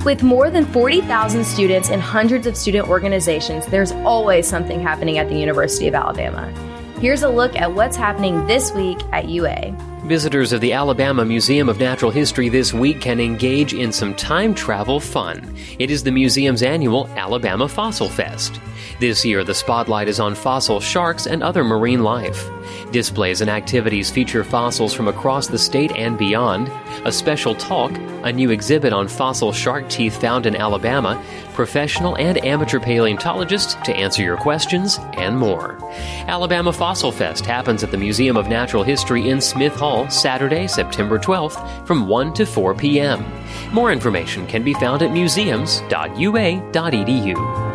With more than 40,000 students and hundreds of student organizations, there's always something happening at the University of Alabama. Here's a look at what's happening this week at UA. Visitors of the Alabama Museum of Natural History this week can engage in some time travel fun. It is the museum's annual Alabama Fossil Fest. This year, the spotlight is on fossil sharks and other marine life. Displays and activities feature fossils from across the state and beyond, a special talk, a new exhibit on fossil shark teeth found in Alabama, professional and amateur paleontologists to answer your questions, and more. Alabama Fossil Fest happens at the Museum of Natural History in Smith Hall Saturday, September 12th from 1 to 4 p.m. More information can be found at museums.ua.edu.